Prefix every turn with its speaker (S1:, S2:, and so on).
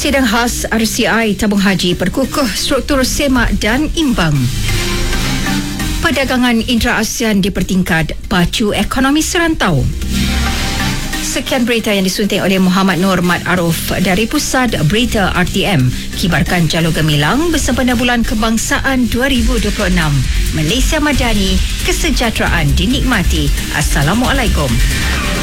S1: Sidang khas RCI tabung haji perkukuh struktur semak dan imbang. Perdagangan intra-ASEAN dipertingkat pacu ekonomi serantau. Sekian berita yang disunting oleh Muhammad Nur Mat Aruf dari Pusat Berita RTM. Kibarkan Jalur Gemilang bersempena Bulan Kebangsaan 2026. Malaysia Madani, kesejahteraan dinikmati. Assalamualaikum.